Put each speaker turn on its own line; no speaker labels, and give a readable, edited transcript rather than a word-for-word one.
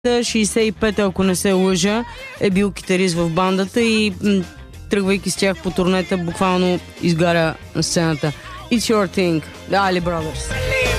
65-та, ако не се лъжа, е бил китарист в бандата и тръгвайки с тях по турнета, буквално изгаря на сцената. It's Your Thing, The Ali Brothers.